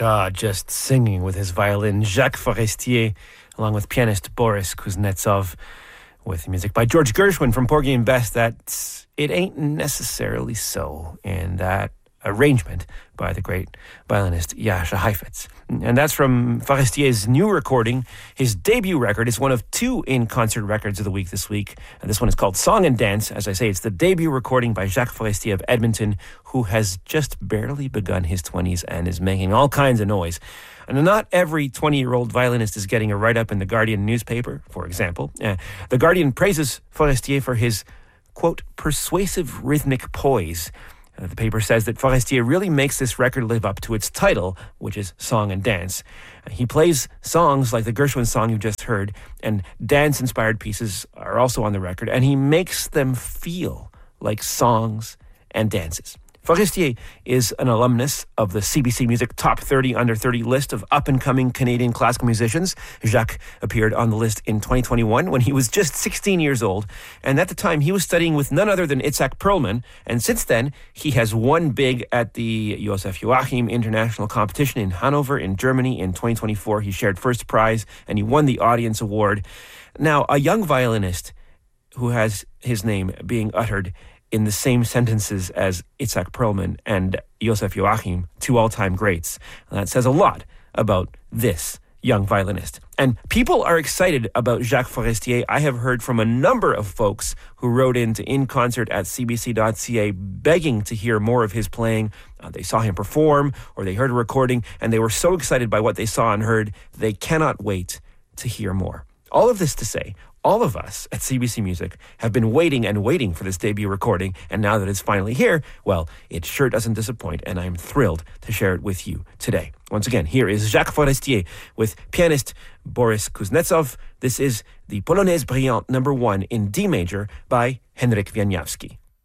Just singing with his violin, Jacques Forestier, along with pianist Boris Kuznetsov, with music by George Gershwin from Porgy and Bess. That's It Ain't Necessarily So, and that arrangement by the great violinist Jascha Heifetz. And that's from Forestier's new recording. His debut record is one of two in-concert records of the week this week. And this one is called Song and Dance. As I say, it's the debut recording by Jacques Forestier of Edmonton, who has just barely begun his 20s and is making all kinds of noise. And not every 20-year-old violinist is getting a write-up in the Guardian newspaper, for example. The Guardian praises Forestier for his, quote, persuasive rhythmic poise. The paper says that Forestier really makes this record live up to its title, which is Song and Dance. He plays songs like the Gershwin song you just heard, and dance-inspired pieces are also on the record, and he makes them feel like songs and dances. Forestier is an alumnus of the CBC Music Top 30 Under 30 list of up-and-coming Canadian classical musicians. Jacques appeared on the list in 2021 when he was just 16 years old, and at the time he was studying with none other than Itzhak Perlman, and since then he has won big at the Josef Joachim International Competition in Hanover in Germany in 2024. He shared first prize and he won the Audience Award. Now, a young violinist who has his name being uttered in the same sentences as Itzhak Perlman and Josef Joachim, two all-time greats. And that says a lot about this young violinist. And people are excited about Jacques Forestier. I have heard from a number of folks who wrote into inconcert@cbc.ca begging to hear more of his playing. They saw him perform or they heard a recording and they were so excited by what they saw and heard, they cannot wait to hear more. All of this to say, all of us at CBC Music have been waiting and waiting for this debut recording, and now that it's finally here, well, it sure doesn't disappoint, and I'm thrilled to share it with you today. Once again, here is Jacques Forestier with pianist Boris Kuznetsov. This is the Polonaise Brillante No. 1 in D major by Henryk Wieniawski.